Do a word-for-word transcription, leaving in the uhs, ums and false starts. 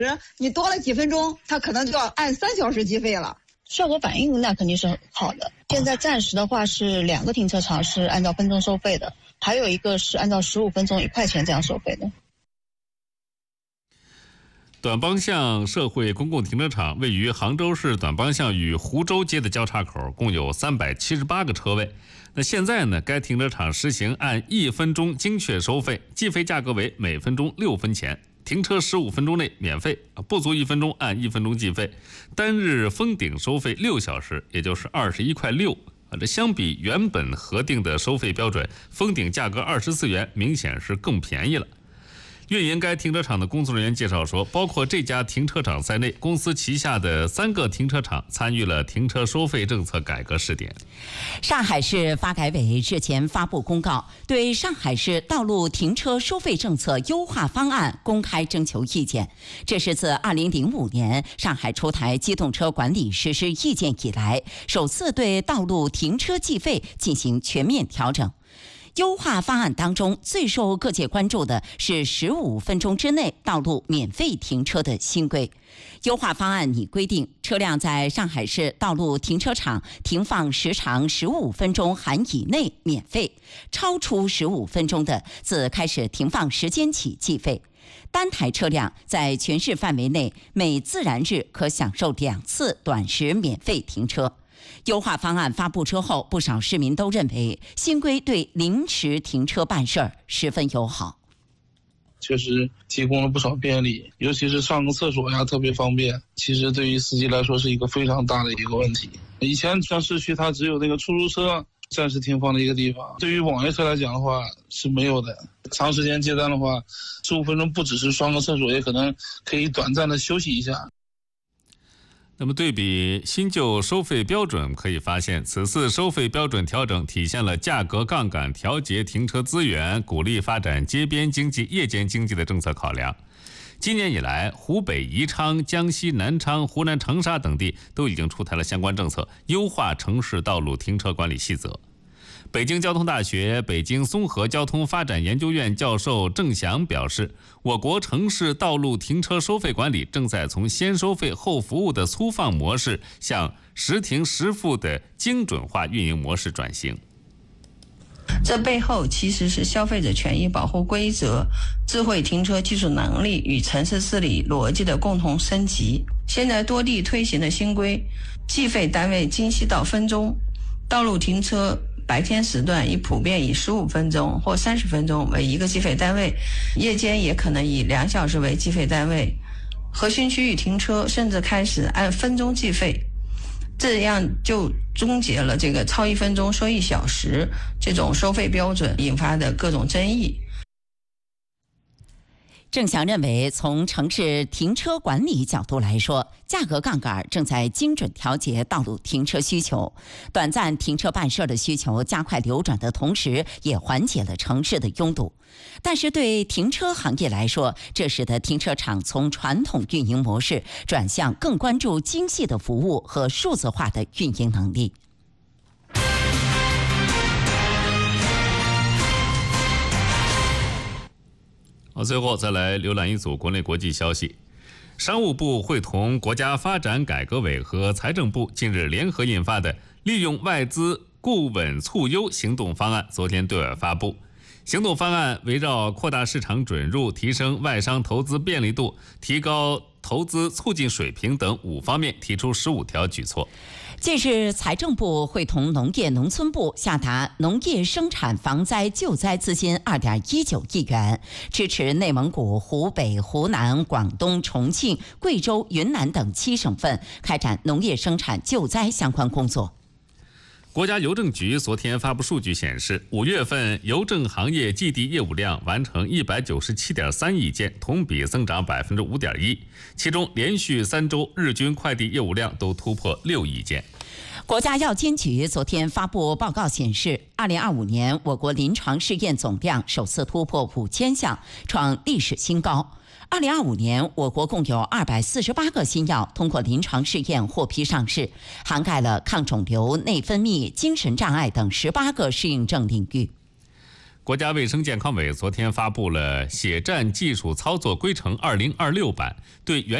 你多了几分钟，它可能就要按三小时计费了。 效果反应那肯定是好的。现在暂时的话是两个停车场是按照分钟收费的，还有一个是按照十五分钟一块钱这样收费的。 短帮巷社会公共停车场位于杭州市短帮巷与湖州街的交叉口，共有三百七十八个车位。那现在呢，该停车场实行按一分钟精确收费，计费价格为每分钟六分钱。停车十五分钟内免费，不足一分钟按一分钟计费。单日封顶收费六小时，也就是二十一块六。这相比原本核定的收费标准，封顶价格二十四元，明显是更便宜了。运营该停车场的工作人员介绍说，包括这家停车场在内，公司旗下的三个停车场参与了停车收费政策改革试点。 上海市发改委日前发布公告，对上海市道路停车收费政策优化方案公开征求意见。这是自二零零五年上海出台机动车管理实施意见以来，首次对道路停车计费进行全面调整。优化方案当中，最受各界关注的是十五分钟之内道路免费停车的新规。优化方案拟规定，车辆在上海市道路停车场停放时长十五分钟含以内免费，超出十五分钟的，自开始停放时间起计费。单台车辆在全市范围内每自然日可享受两次短时免费停车。优化方案发布之后，不少市民都认为新规对临时停车办事儿十分友好， 确实提供了不少便利，尤其是上个厕所呀特别方便，其实对于司机来说是一个非常大的一个问题。以前像市区它只有那个出租车暂时停放的一个地方，对于网约车来讲的话是没有的。长时间接单的话，十五分钟不只是上个厕所，也可能可以短暂的休息一下。 那么对比新旧收费标准，可以发现此次收费标准调整体现了价格杠杆调节停车资源，鼓励发展街边经济、夜间经济的政策考量。今年以来，湖北宜昌、江西南昌、湖南长沙等地都已经出台了相关政策，优化城市道路停车管理细则。北京交通大学北京综合交通发展研究院教授郑翔表示，我国城市道路停车收费管理正在从先收费后服务的粗放模式向实停实付的精准化运营模式转型。 这背后其实是消费者权益保护规则、智慧停车技术能力与城市治理逻辑的共同升级。现在多地推行的新规，计费单位精细到分钟，道路停车白天时段已普遍以十五分钟或三十分钟为一个计费单位，夜间也可能以两小时为计费单位。核心区域停车甚至开始按分钟计费，这样就终结了这个超一分钟收一小时这种收费标准引发的各种争议。 郑翔认为，从城市停车管理角度来说，价格杠杆正在精准调节道路停车需求，短暂停车办事的需求加快流转的同时，也缓解了城市的拥堵。但是对停车行业来说，这使得停车场从传统运营模式转向更关注精细的服务和数字化的运营能力。 好，最后再来浏览一组国内国际消息。商务部会同国家发展改革委和财政部近日联合印发的利用外资固稳促优行动方案昨天对外发布。行动方案围绕扩大市场准入、提升外商投资便利度、提高投资促进水平等五方面提出十五条举措。 近日，财政部会同农业农村部下达农业生产防灾救灾资金二点一九亿元，支持内蒙古、湖北、湖南、广东、重庆、贵州、云南等七省份开展农业生产救灾相关工作。 国家邮政局昨天发布数据显示，五月份邮政行业寄递业务量完成一百九十七点三亿件，同比增长百分之五点一。其中，连续三周日均快递业务量都突破六亿件。 国家药监局昨天发布报告显示，二零二五年我国临床试验总量首次突破五千项，创历史新高。二零二五年，我国共有二百四十八个新药通过临床试验获批上市，涵盖了抗肿瘤、内分泌、精神障碍等十八个适应症领域。 国家卫生健康委昨天发布了《血站技术操作规程二零二六版》，对原